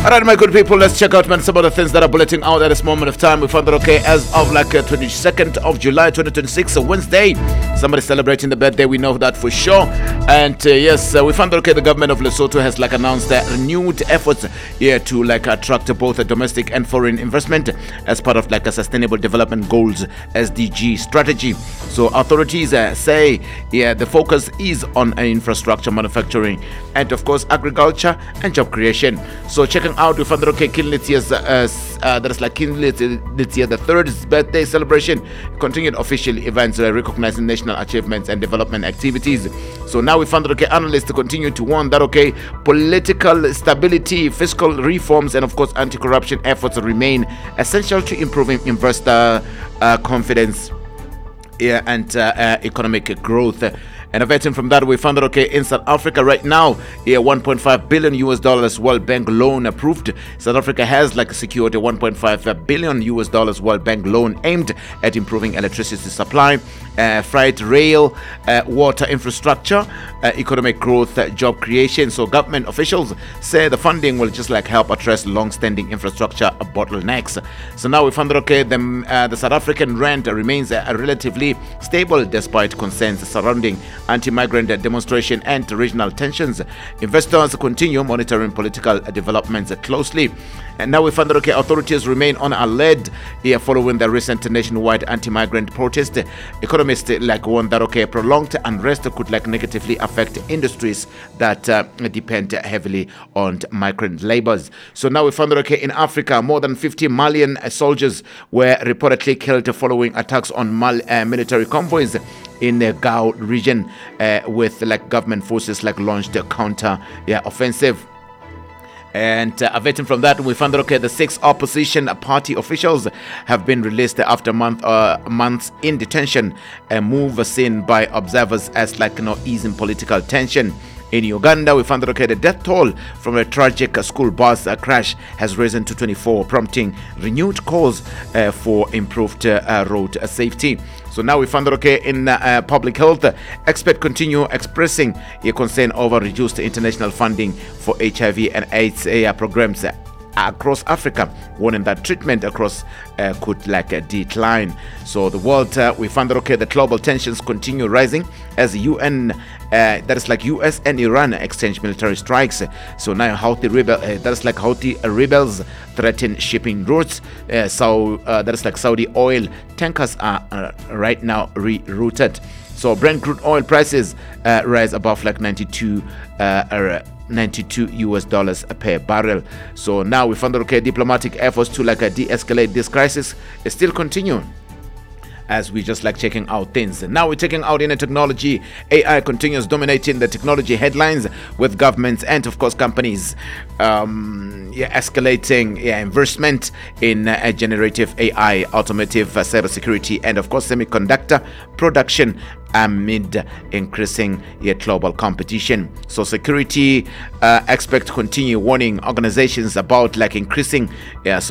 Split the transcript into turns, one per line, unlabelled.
Alright, my good people, let's check out some of the things that are bulleting out at this moment of time. We found that as of 22nd of July 2026, a Wednesday. Somebody celebrating the birthday, we know that for sure. And yes, we found that the government of Lesotho has announced renewed efforts here to attract both domestic and foreign investment as part of a Sustainable Development Goals SDG strategy. So authorities say the focus is on infrastructure, manufacturing, and of course agriculture and job creation. So checking out with King Lethia's that is King Lethia the third's birthday celebration, continued official events recognizing national achievements and development activities. So now we found analysts continue to warn that political stability, fiscal reforms, and of course anti-corruption efforts remain essential to improving investor confidence and economic growth. And averting from that, we found that in South Africa right now, $1.5 billion World Bank loan approved. South Africa has secured a $1.5 billion World Bank loan aimed at improving electricity supply, freight, rail, water infrastructure, economic growth, job creation. So government officials say the funding will just help address long-standing infrastructure bottlenecks. So now we found that the South African rand remains relatively stable despite concerns surrounding anti-migrant demonstration and regional tensions. Investors continue monitoring political developments closely. And now we found that authorities remain on alert following the recent nationwide anti-migrant protest. Economists warn that prolonged unrest could negatively affect industries that depend heavily on migrant labors. So now we found that in Africa, more than 50 Malian soldiers were reportedly killed following attacks on military convoys in the Gao region, with government forces launched a counter offensive. And averting from that, we found that the 6 opposition party officials have been released after months in detention, a move seen by observers as easing political tension. In Uganda, we found that the death toll from a tragic school bus crash has risen to 24, prompting renewed calls for improved road safety. So now we found that in public health, experts continue expressing a concern over reduced international funding for HIV and AIDS programs across Africa, warning that treatment across could decline. So the world, we found that the global tensions continue rising as the UN, that is US and Iran exchange military strikes. So now Houthi rebels threaten shipping routes. So that is Saudi oil tankers are right now rerouted. So Brent crude oil prices rise above $92 per barrel. So now we found that diplomatic efforts to de-escalate this crisis is still continuing, as we just checking out things. Now we're checking out in technology. AI continues dominating the technology headlines, with governments and of course companies escalating investment in generative AI, automotive, cybersecurity, and of course semiconductor production amid increasing global competition. So security experts continue warning organizations about increasing